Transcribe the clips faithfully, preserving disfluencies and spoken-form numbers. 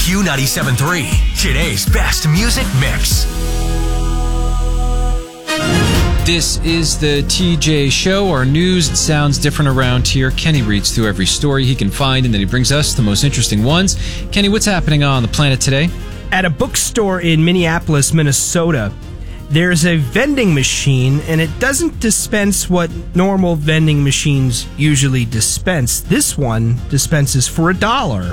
Q ninety-seven point three, today's best music mix. This is the T J Show. Our news sounds different around here. Kenny reads through every story he can find, and then he brings us the most interesting ones. Kenny, what's happening on the planet today? At a bookstore in Minneapolis, Minnesota, there's a vending machine, and it doesn't dispense what normal vending machines usually dispense. This one dispenses for a dollar.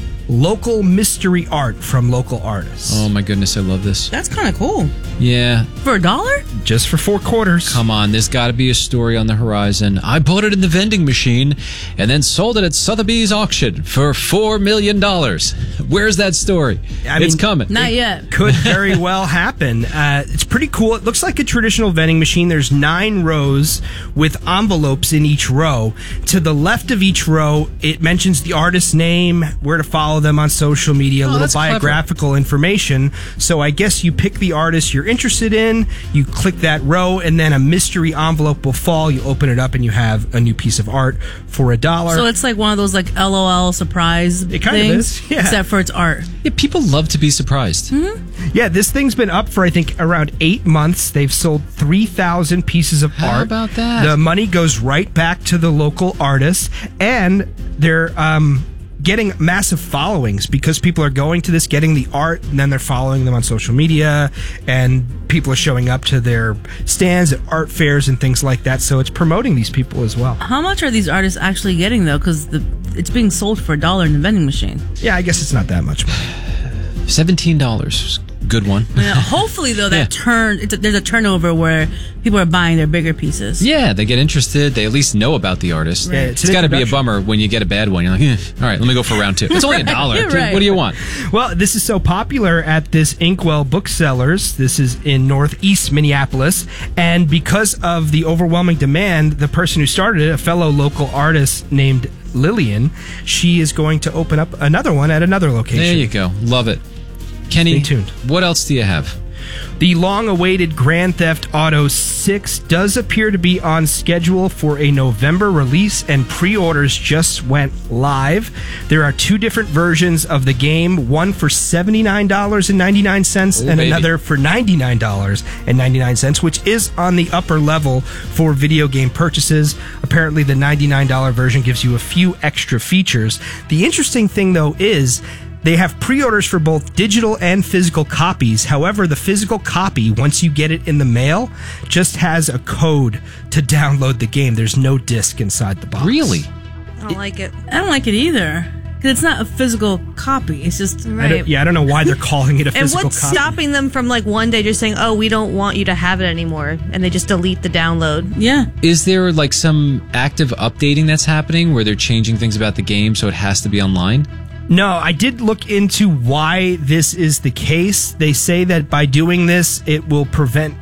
Local mystery art from local artists. Oh my goodness, I love this. That's kind of cool. Yeah. For a dollar? Just for four quarters. Come on, there's got to be a story on the horizon. I bought it in the vending machine and then sold it at Sotheby's auction for four million dollars. Where's that story? I it's mean, coming. Not yet. Could very well happen. Uh, it's pretty cool. It looks like a traditional vending machine. There's nine rows with envelopes in each row. To the left of each row, it mentions the artist's name, where to follow them on social media, a Oh, little that's clever. biographical information. So I guess you pick the artist you're interested in, you click that row, and then a mystery envelope will fall. You open it up and you have a new piece of art for a dollar. So it's like one of those like L O L surprise It kind of things, is, yeah. except for it's art. Yeah, people love to be surprised. Mm-hmm. Yeah, this thing's been up for, I think, around eight months. They've sold three thousand pieces of How art. about that? The money goes right back to the local artists, and they're um, getting massive followings because people are going to this, getting the art, and then they're following them on social media, and people are showing up to their stands at art fairs and things like that. So it's promoting these people as well. How much are these artists actually getting, though? Because it's being sold for a dollar in the vending machine. Yeah, I guess it's not that much money. seventeen dollars. Good one. Yeah, hopefully, though, that Yeah. turn it's a, there's a turnover where people are buying their bigger pieces. Yeah, they get interested. They at least know about the artist. Yeah, it's it's an got to be a introduction. bummer when you get a bad one. You're like, eh, all right, let me go for round two. It's only a dollar. You're right. What do you want? Well, this is so popular at this Inkwell Booksellers. This is in northeast Minneapolis. And because of the overwhelming demand, the person who started it, a fellow local artist named Lillian, she is going to open up another one at another location. There you go. Love it. Kenny, Stay tuned. What else do you have? The long-awaited Grand Theft Auto six does appear to be on schedule for a November release, and pre-orders just went live. There are two different versions of the game, one for seventy-nine dollars and ninety-nine cents Ooh, and baby. another for ninety-nine dollars and ninety-nine cents, which is on the upper level for video game purchases. Apparently, the ninety-nine dollars version gives you a few extra features. The interesting thing, though, is they have pre-orders for both digital and physical copies. However, the physical copy, once you get it in the mail, just has a code to download the game. There's no disc inside the box. Really? I don't like it. I don't like it either. Because it's not a physical copy. It's just... I Right. don't, yeah, I don't know why they're calling it a And physical what's copy. stopping them from like one day just saying, "Oh, we don't want you to have it anymore," and they just delete the download? Yeah. Is there like some active updating that's happening where they're changing things about the game so it has to be online? No, I did look into why this is the case. They say that by doing this, it will prevent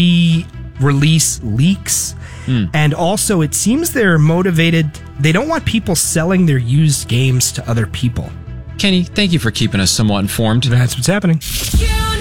pre-release leaks. Mm. And also, it seems they're motivated. They don't want people selling their used games to other people. Kenny, thank you for keeping us somewhat informed. That's what's happening.